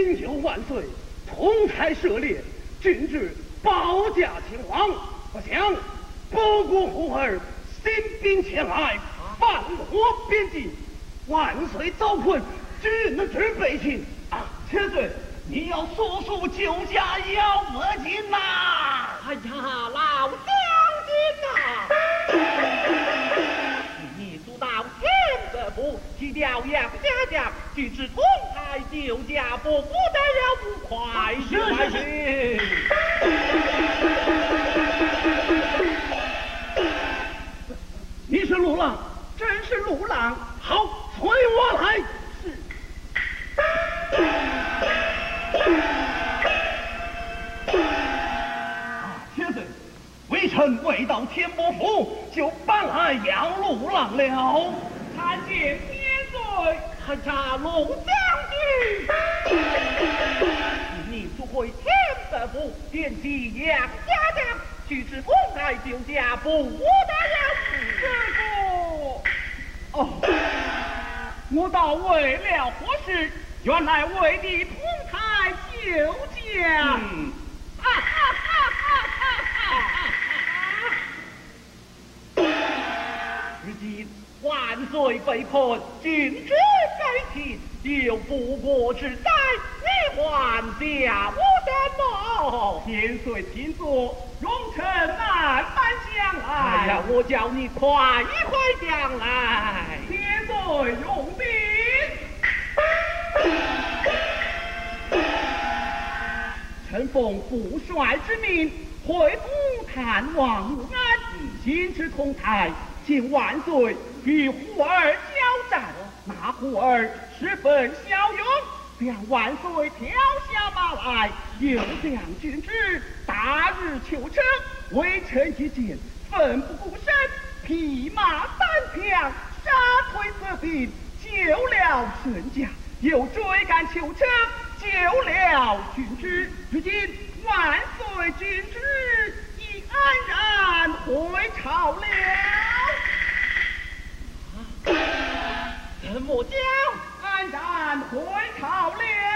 锦绣万岁，同台涉猎，郡治保驾亲王。不想不顾虎儿兴兵前来，犯我边境，万岁遭困，郡治被擒。千岁，你要速速救驾姚额锦呐！ 哎呀，老将军呐！你速到天德府去调杨家将，据知同台救驾，不得了不快去快去！ 你是陆浪？ 真是陆浪。 好，随我来。 是。 千岁，微臣未到天波府，就搬来要陆浪了。 参见千岁。还差陆将军。你速回天德府，点击杨家将，去至同台救驾，不得了师傅。 哦，我倒为了何事？原来为你同台救驾。 如今万岁被困，郡治被擒，有不国之灾，你还下我什么？ 千岁请坐，容臣慢慢讲来。 哎呀，我叫你快讲来。 千岁用兵。臣奉父帅之命，回府探望武安，今至同台，请万岁与虎儿交战。那虎儿十分骁勇，让万岁跳下马来，又将军之大日求成，微臣一见，奋不顾身，匹马单枪，杀退贼兵，救了圣驾，又追赶求成，救了郡之。如今万岁郡之已安然回朝了。怎么讲安然回朝了？